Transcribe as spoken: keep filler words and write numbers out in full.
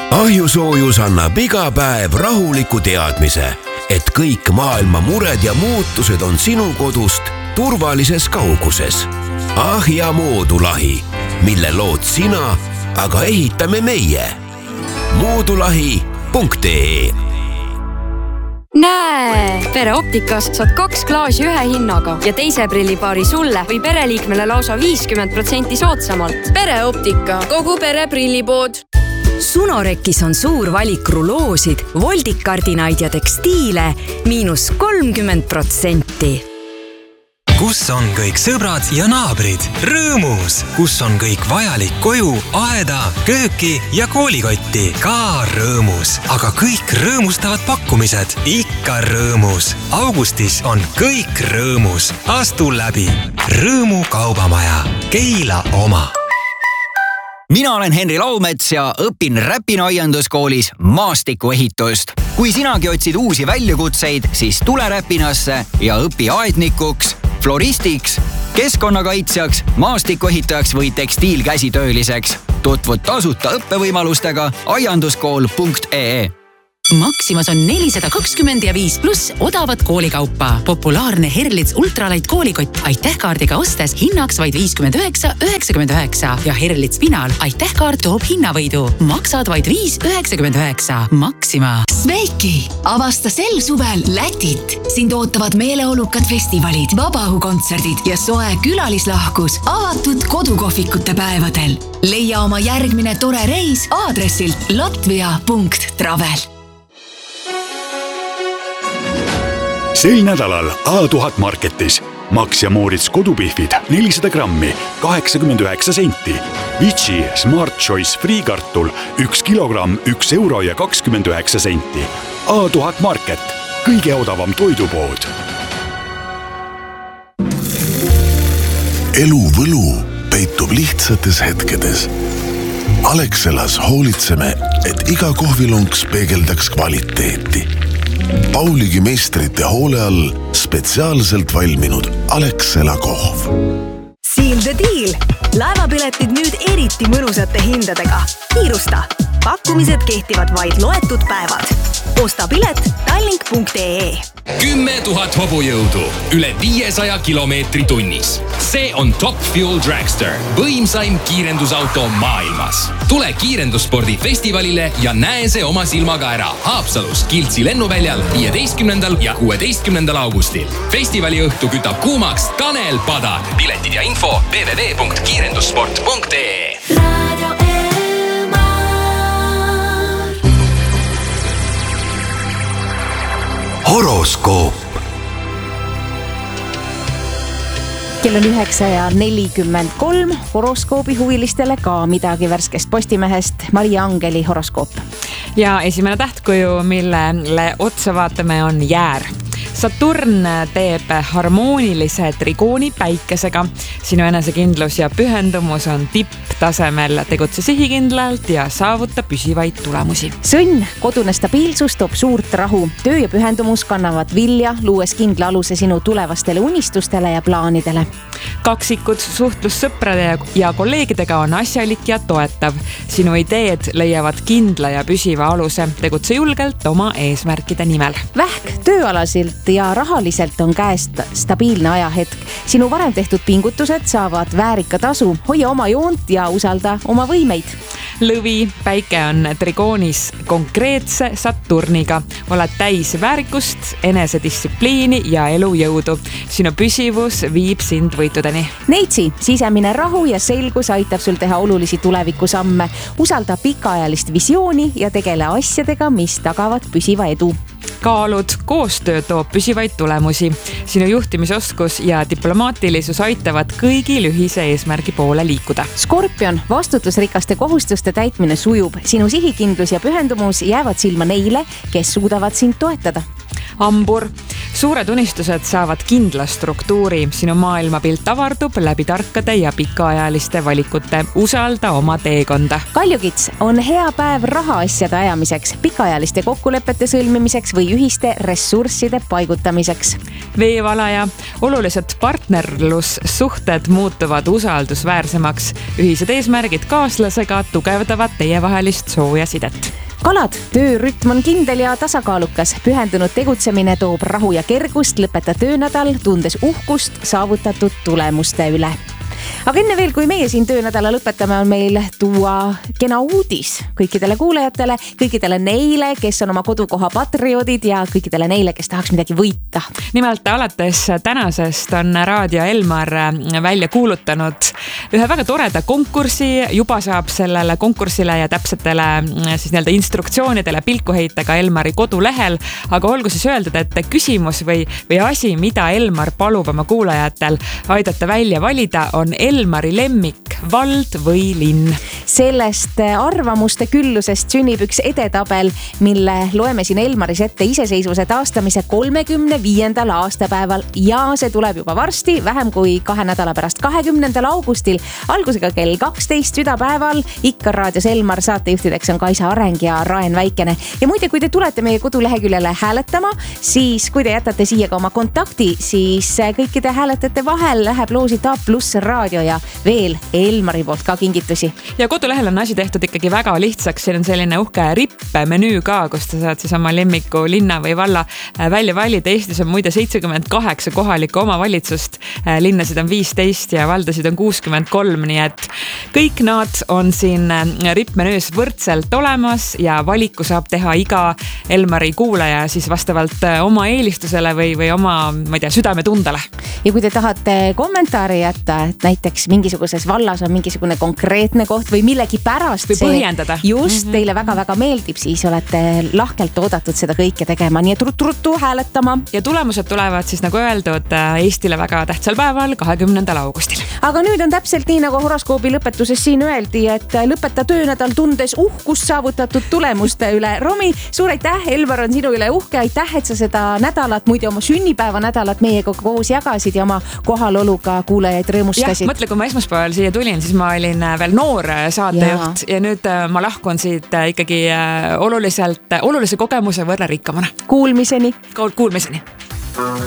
Ahjusoojus annab iga päev rahuliku teadmise, et kõik maailma mured ja muutused on sinu kodust turvalises kauguses. Ahja moodulahi, mille lood sina, aga ehitame meie. moodulahi punkt ee Näe! Pereoptikas saad kaks klaasi ühe hinnaga ja teise prillipaari sulle või pereliikmele lausa viiskümmend protsenti soodsamalt. Pereoptika, kogu pere prillipood. Sunorekis on suur valik ruloosid, voldikardinaid ja tekstiile miinus kolmkümmend protsenti. Kus on kõik sõbrad ja naabrid? Rõõmus! Kus on kõik vajalik koju, aeda, kööki ja koolikotti? Ka rõõmus! Aga kõik rõõmustavad pakkumised ikka rõõmus. Augustis on kõik rõõmus. Astu läbi! Rõõmu kaubamaja. Keila oma. Mina olen Henri Laumets ja õpin Räpina aianduskoolis maastikuehitust. Kui sinagi otsid uusi väljakutseid, siis tule Räpinasse ja õpi aednikuks, floristiks, keskkonnakaitsjaks, maastikuehitajaks või tekstiilkäsitööliseks. Tutvud tasuta õppevõimalustega aianduskool punkt ee. Maximas on nelisada kakskümmend ja viis pluss odavat koolikaupa. Populaarne Herlitz ultralight koolikott aitähkaardiga ostes hinnaks vaid viiskümmend üheksa üheksakümmend üheksa ja Herlitz Pinal aitähkaart toob hinnavõidu. Maksad vaid viis üheksakümmend üheksa. Maxima. Sveiki! Avasta sel suvel Lätit. Sind ootavad meeleolukad festivalid, vabaõhukontserdid ja soe külalislahkus avatud kodukohvikute päevadel. Leia oma järgmine tore reis aadressilt latvia punkt travel. Sel nädalal A tuhat Marketis Max ja Moritz kodupihvid nelisada grammi, kaheksakümmend üheksa senti. Vici Smart Choice friikartul üks kilogramm, üks euro ja kakskümmend üheksa senti. A tuhat Market, kõige odavam toidupood. Elu võlu peitub lihtsates hetkedes. Alexelas hoolitseme, et iga kohvilunks peegeldaks kvaliteeti. Pauligi meistrite hoole all spetsiaalselt valminud Alexela kohv. Seal the deal! Laevapiletid nüüd eriti mõnusate hindadega. Kiirusta! Pakkumised kehtivad vaid loetud päevad. Osta pilet tallink punkt ee. Kümme tuhat hobujõudu, üle viiesaja kilomeetri tunnis. See on Top Fuel Dragster, võimsaim kiirendusauto maailmas. Tule kiirendusspordi festivalile ja näe see oma silmaga ära Haapsalus Kiltsi lennuväljal viieteistkümnendal ja kuueteistkümnendal augustil. Festivali õhtu kütab kuumaks Tanel Padar. Piletid ja info w w w punkt kiirendussport punkt ee. Horoskoop. Kell on üheksa ja nelikümmend kolm. Horoskoobi huvilistele ka midagi värskest Postimehest. Maria Angeli horoskoop. Ja esimene tähtkuju, millele otsa vaatame, on jäär. Saturn teeb harmoonilise trigooni päikesega. Sinu enesekindlus ja pühendumus on tipptasemel. Tegutse sihikindlalt ja saavuta püsivaid tulemusi. Sõnn, kodune stabiilsus toob suurt rahu. Töö ja pühendumus kannavad vilja, luues kindla aluse sinu tulevastele unistustele ja plaanidele. Kaksikud, suhtlus sõprade ja kolleegidega on asjalik ja toetav. Sinu ideed leiavad kindla ja püsiva aluse. Tegutse julgelt oma eesmärkide nimel. Vähk, tööalasilt ja rahaliselt on käest stabiilne ajahetk. Sinu varem tehtud pingutused saavad väärika tasu. Hoia oma joont ja usalda oma võimeid. Lõvi, päike on trigoonis konkreetse Saturniga. Oled täis väärikust, enesedistsipliini ja elujõudu. Sinu püsivus viib sind võitudeni. Neitsi, sisemine rahu ja selgus aitab sul teha olulisi tulevikusamme. Usalda pikaajalist visiooni ja tegele asjadega, mis tagavad püsiva edu. Kaalud, koostöö toob püsivaid tulemusi. Sinu juhtimisoskus ja diplomaatilisus aitavad kõigil ühise eesmärgi poole liikuda. Skorpion, vastutusrikaste kohustuste täitmine sujub. Sinu sihikindlus ja pühendumus jäävad silma neile, kes suudavad sind toetada. hambur. Suured unistused saavad kindla struktuuri. Sinu maailmapilt avardub läbi tarkade ja pikaajaliste valikute. Usalda oma teekonda. Kaljukits on hea päev rahaasjade ajamiseks, pikaajaliste kokkulepete sõlmimiseks või ühiste ressursside paigutamiseks. Veevalaja. Olulised partnerlussuhted muutuvad usaldusväärsemaks. Ühised eesmärgid kaaslasega tugevdavad teievahelist sooja sidet. Kalad, töörütm on kindel ja tasakaalukas. Pühendunud tegutsemine toob rahu ja kergust, lõpeta töönädal, tundes uhkust saavutatud tulemuste üle. Aga enne veel, kui meie siin töönädala lõpetame, on meil tuua kena uudis kõikidele kuulajatele, kõikidele neile, kes on oma kodukoha patrioodid ja kõikidele neile, kes tahaks midagi võita. Nimelt alates tänasest on Raadio Elmar välja kuulutanud ühe väga toreda konkursi. Juba saab sellele konkursile ja täpsetele siis nii-öelda instruktsioonidele pilku heita ka Elmari kodulehel. Aga olgu siis öeldud, et küsimus või, või asi, mida Elmar palub oma kuulajatel aidata välja valida, on Elmari lemmik, vald või linn. Sellest arvamuste küllusest sünnib üks edetabel, mille loeme siin Elmaris ette iseseisvuse taastamise kolmekümne viiendal aastapäeval ja see tuleb juba varsti, vähem kui kahe nädala pärast, kahekümnendal augustil, algusega kell kaksteist südapäeval. Ikka raadios Elmar, saatejuhtideks on Kaisa Areng ja Raen Väikene. Ja muide, kui te tulete meie koduleheküljele hääletama, siis kui te jätate siia ka oma kontakti, siis kõikide hääletajate vahel läheb loosi Taap pluss raadio ja veel Elmari poolt ka kingitusi. Ja kodulehel on asi tehtud ikkagi väga lihtsaks. Siin on selline uhke rippe menüü ka, kus ta saad siis oma lemmiku linna või valla välja valida. Eestis on muide seitsekümmend kaheksa kohalikku omavalitsust. Linnasid on viisteist ja valdasid on kuuskümmend kolm, nii et kõik nad on siin rippmenüüs võrdselt olemas ja valiku saab teha iga Elmari kuulaja siis vastavalt oma eelistusele või, või oma, ma ei tea, südametundele. Ja kui te tahate kommentaari jätta, et näiteks mingisuguses vallas on mingisugune konkreetne koht või millegi pärast või põhjendada. Just mm-hmm. teile väga-väga meeldib, siis olete lahkelt oodatud seda kõike tegema, nii et ruttu-ruttu hääletama. Ja tulemused tulevad siis nagu öeldud Eestile väga tähtsal päeval, kahekümnendal augustil. Aga nüüd on täpselt nii, nagu horoskoobi lõpetuses siin öeldi, et lõpeta töönädal tundes uhkust saavutatud tulemuste üle. Romi, suur aitäh, Elmar on sinu üle uhke, aitäh, et sa seda nädalat, muide oma sünnipäeva nädalat meiega koos jagasid ja oma kohaloluga kuulajaid rõõmustasid. Jah, mõtle, kui ma esmaspäeval siia tulin, siis ma olin veel noor saatejuht ja. ja nüüd ma lahkun siit ikkagi oluliselt, olulise kogemuse võrra rikkamana. Kuulmiseni. Kuulmiseni.